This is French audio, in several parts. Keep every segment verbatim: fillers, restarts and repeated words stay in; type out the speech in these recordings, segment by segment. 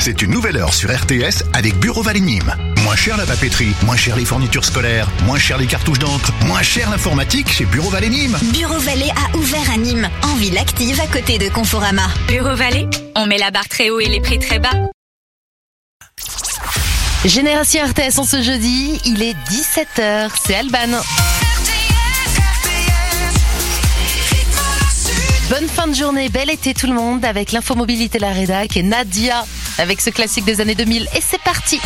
C'est une nouvelle heure sur R T S avec Bureau Vallée Nîmes. Moins cher la papeterie, moins cher les fournitures scolaires, moins cher les cartouches d'encre, moins cher l'informatique chez Bureau Vallée Nîmes. Bureau Vallée a ouvert à Nîmes, en ville active à côté de Conforama. Bureau Vallée, on met la barre très haut et les prix très bas. Génération R T S en ce jeudi, il est dix-sept heures, c'est Alban. Bonne fin de journée, bel été tout le monde avec l'infomobilité la rédac et Nadia avec ce classique des années deux mille et c'est parti.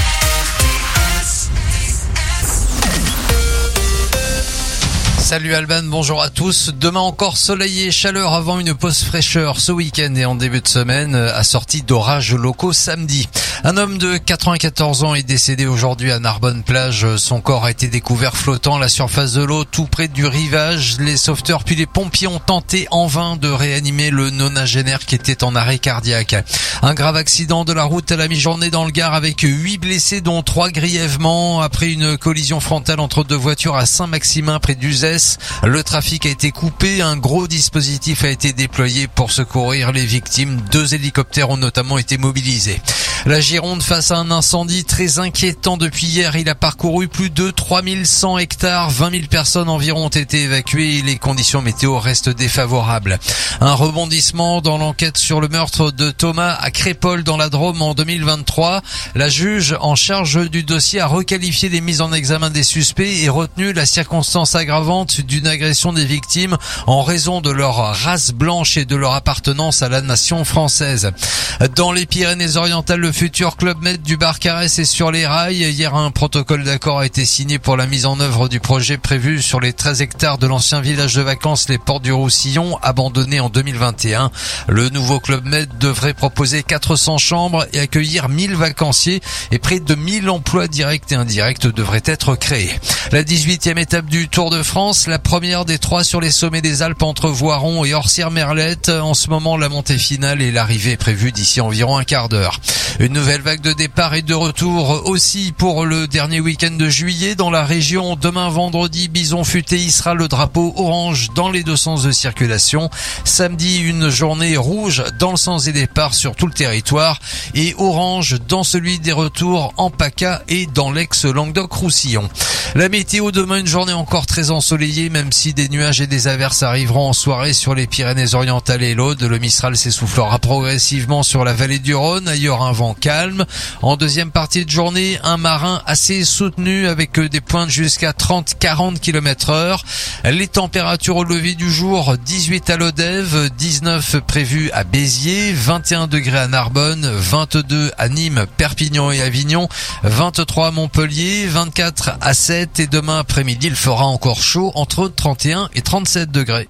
Salut Alban, bonjour à tous. Demain encore soleil et chaleur avant une pause fraîcheur ce week-end et en début de semaine, assorti d'orages locaux samedi. Un homme de quatre-vingt-quatorze ans est décédé aujourd'hui à Narbonne-Plage. Son corps a été découvert flottant à la surface de l'eau tout près du rivage. Les sauveteurs puis les pompiers ont tenté en vain de réanimer le nonagénaire qui était en arrêt cardiaque. Un grave accident de la route à la mi-journée dans le Gard avec huit blessés dont trois grièvement après une collision frontale entre deux voitures à Saint-Maximin près d'Uzès. Le trafic a été coupé, un gros dispositif a été déployé pour secourir les victimes. Deux hélicoptères ont notamment été mobilisés. La Gironde face à un incendie très inquiétant depuis hier. Il a parcouru plus de trois mille cent hectares. vingt mille personnes environ ont été évacuées et les conditions météo restent défavorables. Un rebondissement dans l'enquête sur le meurtre de Thomas à Crépol dans la Drôme en deux mille vingt-trois. La juge en charge du dossier a requalifié les mises en examen des suspects et retenu la circonstance aggravante d'une agression des victimes en raison de leur race blanche et de leur appartenance à la nation française. Dans les Pyrénées-Orientales, le futur Club Med du Barcarès est sur les rails. Hier, un protocole d'accord a été signé pour la mise en œuvre du projet prévu sur les treize hectares de l'ancien village de vacances Les Portes du Roussillon, abandonné en deux mille vingt et un. Le nouveau Club Med devrait proposer quatre cents chambres et accueillir mille vacanciers et près de mille emplois directs et indirects devraient être créés. La dix-huitième étape du Tour de France, la première des trois sur les sommets des Alpes entre Voiron et Orcières-Merlette. En ce moment, la montée finale et l'arrivée est prévue d'ici environ un quart d'heure. Une nouvelle vague de départ et de retour aussi pour le dernier week-end de juillet dans la région. Demain vendredi, Bison Futé hissera le drapeau orange dans les deux sens de circulation. Samedi, une journée rouge dans le sens des départs sur tout le territoire et orange dans celui des retours en PACA et dans l'ex-Languedoc-Roussillon. La météo demain, une journée encore très ensoleillée, même si des nuages et des averses arriveront en soirée sur les Pyrénées-Orientales et l'Aude. Le Mistral s'essoufflera progressivement sur la vallée du Rhône. Ailleurs, un vent calme. En deuxième partie de journée, un marin assez soutenu avec des pointes jusqu'à trente à quarante kilomètres heure. Les températures au lever du jour, dix-huit à Lodève, dix-neuf prévues à Béziers, vingt et un degrés à Narbonne, vingt-deux à Nîmes, Perpignan et Avignon, vingt-trois à Montpellier, vingt-quatre à Sète et demain après-midi, il fera encore chaud entre trente et un et trente-sept degrés.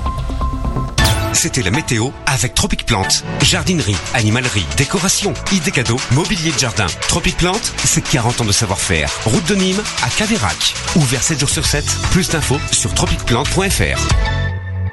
C'était la météo avec Tropic Plante. Jardinerie, animalerie, décoration, idées cadeaux, mobilier de jardin. Tropic Plante, c'est quarante ans de savoir-faire. Route de Nîmes à Caveyrac. Ouvert sept jours sur sept. Plus d'infos sur tropic plante point f r.